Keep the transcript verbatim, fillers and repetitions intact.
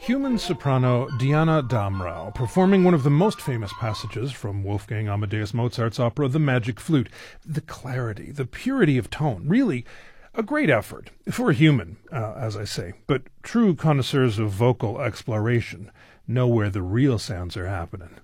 Human soprano Diana Damrau, performing one of the most famous passages from Wolfgang Amadeus Mozart's opera The Magic Flute. The clarity, the purity of tone, really a great effort for a human, uh, as I say. But true connoisseurs of vocal exploration know where the real sounds are happening.